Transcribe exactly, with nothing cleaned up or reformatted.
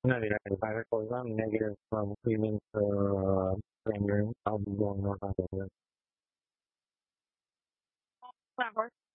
No, yeah, if I recall, I'm negative from cleaning uh, rendering. I'll be going on top of it.